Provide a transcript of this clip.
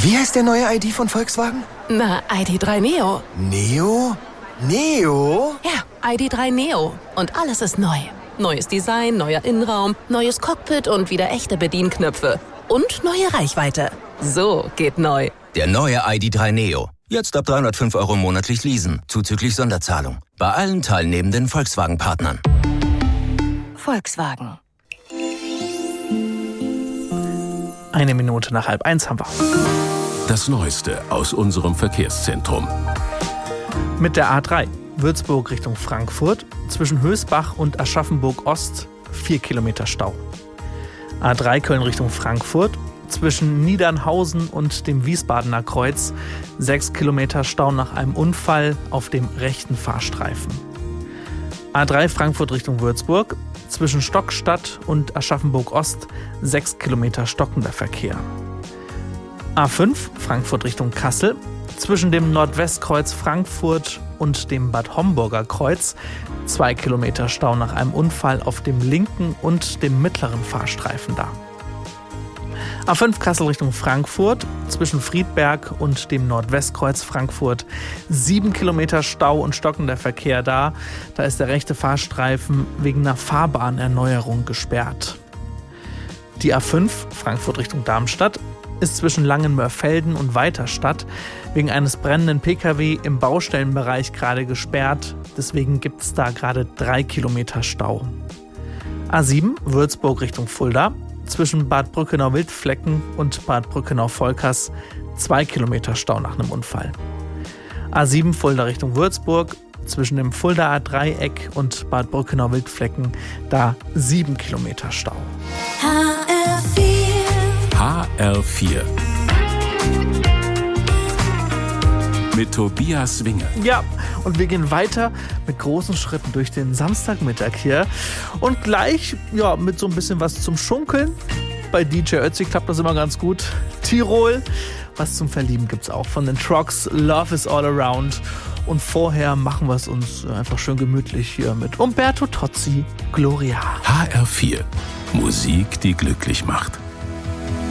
Wie heißt der neue ID von Volkswagen? Na, ID.3 Neo. Neo? Neo? Ja, ID.3 Neo. Und alles ist neu. Neues Design, neuer Innenraum, neues Cockpit und wieder echte Bedienknöpfe. Und neue Reichweite. So geht neu. Der neue ID.3 Neo. Jetzt ab 305 € monatlich leasen, zuzüglich Sonderzahlung. Bei allen teilnehmenden Volkswagen-Partnern. Volkswagen. 1:01 haben wir. Das Neueste aus unserem Verkehrszentrum. Mit der A3 Würzburg Richtung Frankfurt zwischen Hösbach und Aschaffenburg Ost 4 Kilometer Stau. A3 Köln Richtung Frankfurt zwischen Niedernhausen und dem Wiesbadener Kreuz 6 Kilometer Stau nach einem Unfall auf dem rechten Fahrstreifen. A3 Frankfurt Richtung Würzburg zwischen Stockstadt und Aschaffenburg Ost 6 Kilometer stockender Verkehr. A5 Frankfurt Richtung Kassel zwischen dem Nordwestkreuz Frankfurt und dem Bad Homburger Kreuz 2 Kilometer Stau nach einem Unfall auf dem linken und dem mittleren Fahrstreifen da. A5 Kassel Richtung Frankfurt zwischen Friedberg und dem Nordwestkreuz Frankfurt 7 Kilometer Stau und stockender Verkehr da. Da ist der rechte Fahrstreifen wegen einer Fahrbahnerneuerung gesperrt. Die A5 Frankfurt Richtung Darmstadt ist zwischen Langenmörfelden und Weiterstadt wegen eines brennenden Pkw im Baustellenbereich gerade gesperrt. Deswegen gibt es da gerade 3 Kilometer Stau. A7 Würzburg Richtung Fulda zwischen Bad Brückenau-Wildflecken und Bad Brückenau-Volkers 2 Kilometer Stau nach einem Unfall. A7 Fulda Richtung Würzburg zwischen dem Fuldaer Dreieck und Bad Brückenau-Wildflecken da 7 Kilometer Stau. HR4 mit Tobias Winger. Ja, und wir gehen weiter mit großen Schritten durch den Samstagmittag hier. Und gleich, ja, mit so ein bisschen was zum Schunkeln. Bei DJ Ötzi klappt das immer ganz gut. Tirol, was zum Verlieben gibt's auch von den Trucks. Love is all around. Und vorher machen wir es uns einfach schön gemütlich hier mit Umberto Tozzi, Gloria. HR4, Musik, die glücklich macht.